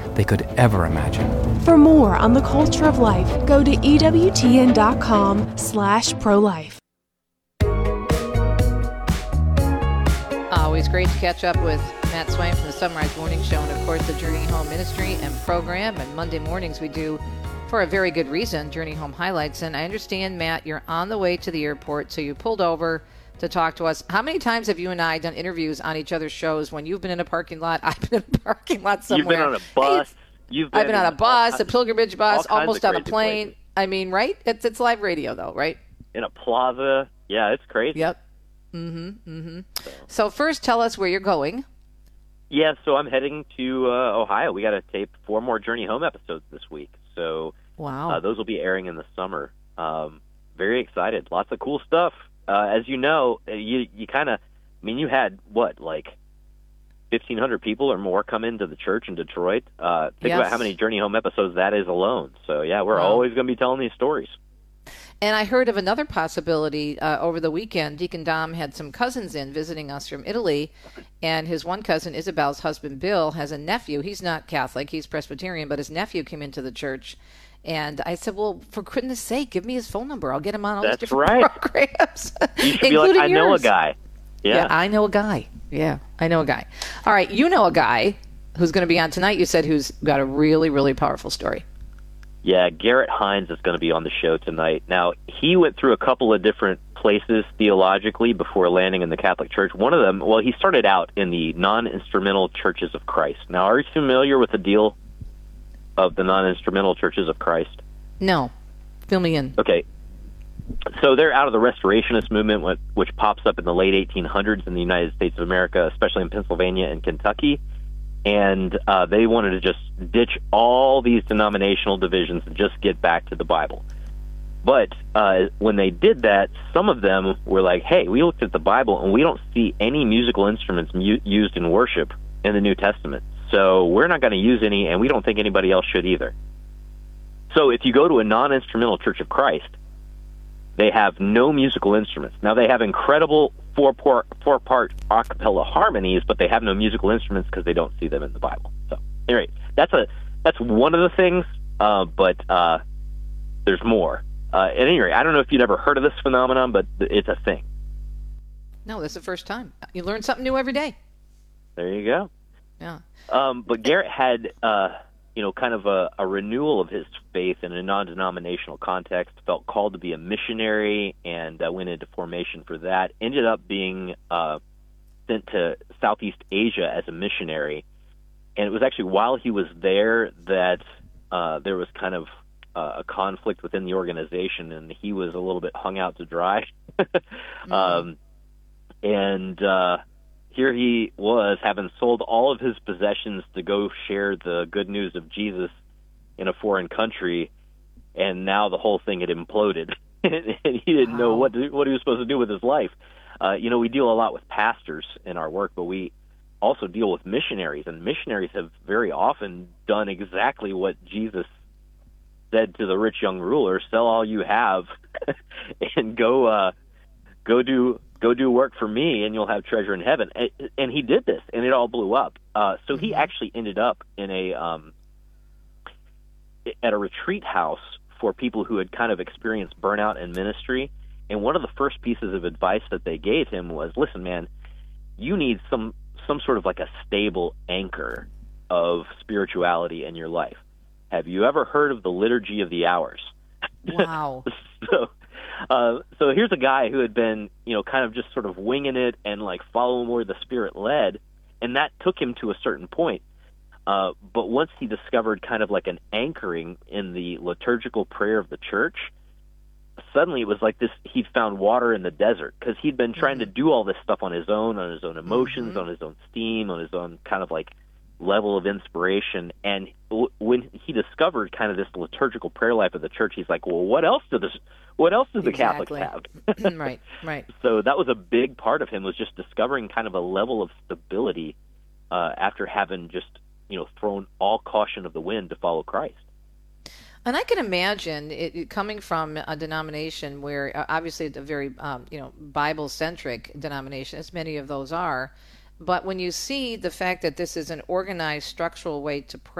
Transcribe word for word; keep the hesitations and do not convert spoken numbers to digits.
they could ever imagine. For more on the culture of life, go to ewtn.com slash pro-life. Always great to catch up with Matt Swain from the Sunrise Morning Show and, of course, the Journey Home Ministry and program. And Monday mornings we do, for a very good reason, Journey Home Highlights. And I understand, Matt, you're on the way to the airport, so you pulled over to talk to us. How many times have you and I done interviews on each other's shows when you've been in a parking lot, I've been in a parking lot somewhere? You've been on a bus. Hey, You've been I've been on a bus, a pilgrimage bus, almost on a crazy plane. places. I mean, right? It's it's live radio, though, right? In a plaza. Yeah, it's crazy. Yep. Mm-hmm. Mm-hmm. So, so first, tell us where you're going. Yeah, so I'm heading to uh, Ohio. We got to tape four more Journey Home episodes this week. So wow, uh, those will be airing in the summer. Um, very excited. Lots of cool stuff. Uh, as you know, you you kind of, I mean, you had, what, like fifteen hundred people or more come into the church in Detroit. Uh, think yes. about how many Journey Home episodes that is alone. So, yeah, we're wow. always going to be telling these stories. And I heard of another possibility uh, over the weekend. Deacon Dom had some cousins in visiting us from Italy, and his one cousin, Isabel's husband, Bill, has a nephew. He's not Catholic, he's Presbyterian, but his nephew came into the church. And I said, well, for goodness sake, give me his phone number. I'll get him on all That's these different right. programs. You should be like, I know yours. a guy. Yeah. yeah, I know a guy. Yeah, I know a guy. All right, you know a guy who's going to be on tonight, you said, who's got a really, really powerful story. Yeah, Garrett Hines is going to be on the show tonight. Now, he went through a couple of different places theologically before landing in the Catholic Church. One of them, well, he started out in the non-instrumental Churches of Christ. Now, are you familiar with the deal of the non-instrumental Churches of Christ? No. Fill me in. Okay. So they're out of the Restorationist movement, which pops up in the late eighteen hundreds in the United States of America, especially in Pennsylvania and Kentucky. And uh, they wanted to just ditch all these denominational divisions and just get back to the Bible. But uh, when they did that, some of them were like, hey, we looked at the Bible and we don't see any musical instruments mu- used in worship in the New Testament. So we're not going to use any, and we don't think anybody else should either. So if you go to a non-instrumental Church of Christ, they have no musical instruments. Now, they have incredible four-part, four-part a cappella harmonies, but they have no musical instruments because they don't see them in the Bible. So, anyway, that's a that's one of the things, uh, but uh, there's more. Uh, at any rate, I don't know if you'd ever heard of this phenomenon, but it's a thing. No, this is the first time. You learn something new every day. There you go. Yeah. Um, but Garrett had, uh, you know, kind of a, a renewal of his faith in a non-denominational context, felt called to be a missionary, and uh, went into formation for that. Ended up being uh, sent to Southeast Asia as a missionary. And it was actually while he was there that uh, there was kind of uh, a conflict within the organization, and he was a little bit hung out to dry. mm-hmm. um, and uh, here he was, having sold all of his possessions to go share the good news of Jesus in a foreign country, and now the whole thing had imploded, and he didn't wow. know what to, what he was supposed to do with his life. Uh, you know, we deal a lot with pastors in our work, but we also deal with missionaries, and missionaries have very often done exactly what Jesus said to the rich young ruler: sell all you have and go uh, go do go do work for me, and you'll have treasure in heaven. And, and he did this, and it all blew up. Uh, so he actually ended up in a um, at a retreat house for people who had kind of experienced burnout in ministry. And one of the first pieces of advice that they gave him was, listen, man, you need some some sort of like a stable anchor of spirituality in your life. Have you ever heard of the Liturgy of the Hours? Wow. so, uh, so here's a guy who had been, you know, kind of just sort of winging it and like following where the Spirit led, and that took him to a certain point. Uh, but once he discovered kind of like an anchoring in the liturgical prayer of the church, suddenly it was like this, he'd found water in the desert, because he'd been trying mm-hmm. to do all this stuff on his own, on his own emotions, mm-hmm. on his own steam, on his own kind of like level of inspiration. And w- when he discovered kind of this liturgical prayer life of the church, he's like, well, what else do this, what else does the exactly. Catholics have? right, right. So that was a big part of him, was just discovering kind of a level of stability uh, after having just, you know, thrown all caution of the wind to follow Christ. And I can imagine it, it coming from a denomination where, uh, obviously, it's a very, um, you know, Bible-centric denomination, as many of those are. But when you see the fact that this is an organized, structural way to pray,